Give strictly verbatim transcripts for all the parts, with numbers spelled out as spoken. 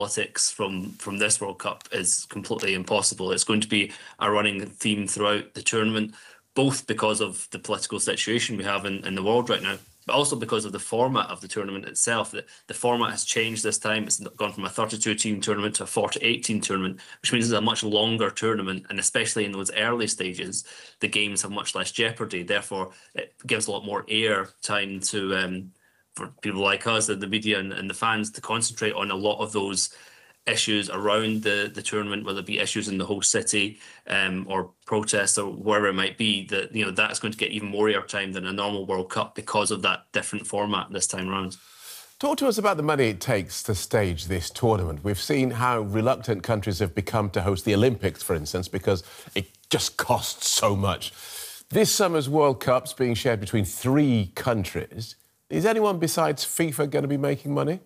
politics from from this World Cup is completely impossible. It's going to be a running theme throughout the tournament, both because of the political situation we have in, in the world right now, but also because of the format of the tournament itself. The, the format has changed this time. It's gone from a thirty-two team tournament to a forty-eight team tournament, which means it's a much longer tournament, and especially in those early stages, the games have much less jeopardy. Therefore, it gives a lot more air time to um, for people like us, the media and, and the fans, to concentrate on a lot of those issues around the, the tournament, whether it be issues in the host city um, or protests or wherever it might be. That, you know, that's going to get even more airtime than a normal World Cup because of that different format this time around. Talk to us about the money it takes to stage this tournament. We've seen how reluctant countries have become to host the Olympics, for instance, because it just costs so much. This summer's World Cup's being shared between three countries. Is anyone besides FIFA going to be making money?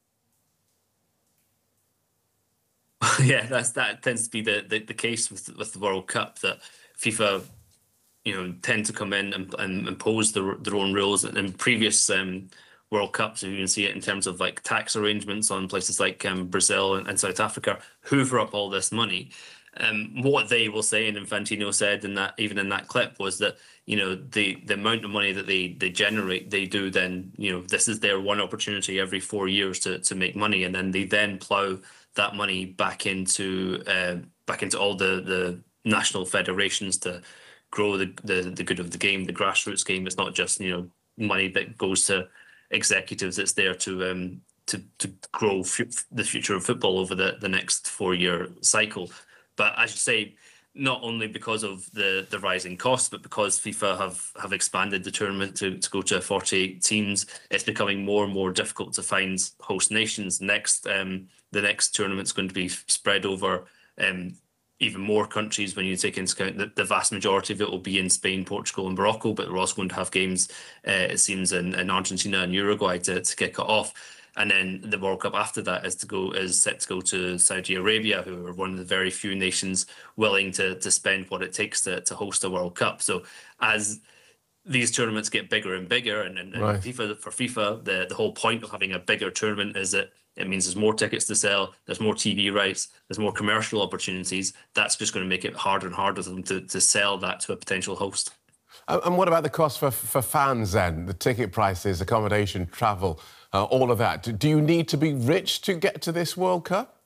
Yeah, that's that tends to be the, the, the case with with the World Cup, that FIFA, you know, tend to come in and, and impose their, their own rules. And in previous um, World Cups, you can see it in terms of like tax arrangements on places like um, Brazil and, and South Africa, hoover up all this money. Um, what they will say, and Infantino said in that, even in that clip, was that, you know, the the amount of money that they they generate, they do then, you know, this is their one opportunity every four years to to make money, and then they then plough that money back into uh, back into all the the national federations to grow the, the the good of the game, the grassroots game. It's not just, you know, money that goes to executives. It's there to um to to grow f the future of football over the the next four year cycle. But as you say, not only because of the, the rising costs, but because FIFA have, have expanded the tournament to, to go to forty-eight teams, it's becoming more and more difficult to find host nations. Next, um, the next tournament's going to be spread over um, even more countries when you take into account that the vast majority of it will be in Spain, Portugal and Morocco, but we're also going to have games, uh, it seems, in, in Argentina and Uruguay to, to kick it off. And then the World Cup after that is to go is set to go to Saudi Arabia, who are one of the very few nations willing to to spend what it takes to to host a World Cup. So as these tournaments get bigger and bigger, and, and, right. and FIFA for FIFA, the the whole point of having a bigger tournament is that it means there's more tickets to sell, there's more T V rights, there's more commercial opportunities. That's just going to make it harder and harder for them to to sell that to a potential host. And what about the cost for, for fans then? The ticket prices, accommodation, travel, uh, all of that. Do you need to be rich to get to this World Cup?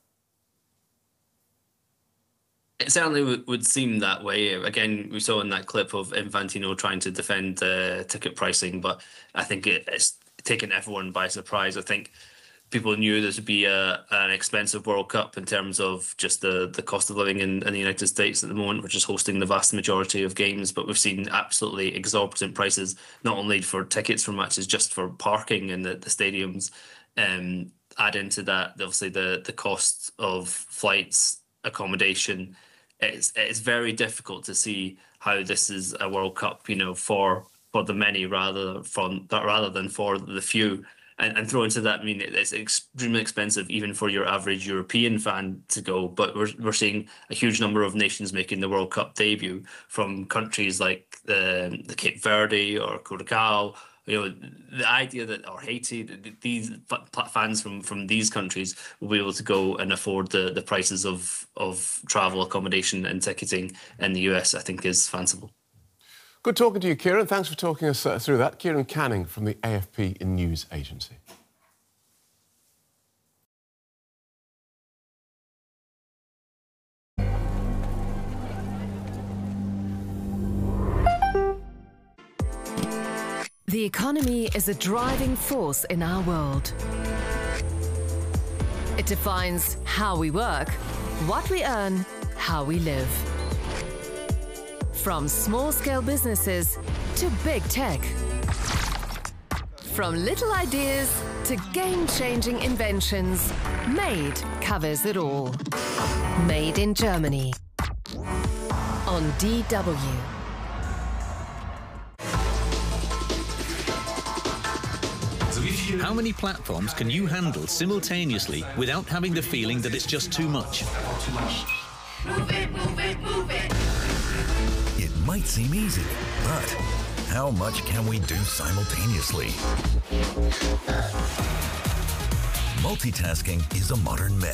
It certainly would, would seem that way. Again, we saw in that clip of Infantino trying to defend uh, ticket pricing, but I think it, it's taken everyone by surprise. I think people knew this would be a, an expensive World Cup in terms of just the, the cost of living in, in the United States at the moment, which is hosting the vast majority of games. But we've seen absolutely exorbitant prices, not only for tickets for matches, just for parking in the, the stadiums. Um, add into that, obviously, the, the cost of flights, accommodation. It's, it's very difficult to see how this is a World Cup, you know, for, for the many rather, from, rather than for the few. And, and throw into that, I mean, it's extremely expensive even for your average European fan to go. But we're we're seeing a huge number of nations making the World Cup debut from countries like the, the Cape Verde or Curacao. You know, the idea that, or Haiti, these fans from from these countries will be able to go and afford the the prices of of travel, accommodation, and ticketing in the U S, I think, is fanciful. Good talking to you, Kieran. Thanks for talking us uh, through that. Kieran Canning from the A F P News Agency. The economy is a driving force in our world. It defines how we work, what we earn, how we live. From small-scale businesses to big tech. From little ideas to game-changing inventions, MADE covers it all. Made in Germany. On D W. How many platforms can you handle simultaneously without having the feeling that it's just too much? Move it, move it, move it. It might seem easy, but how much can we do simultaneously? Multitasking is a modern myth.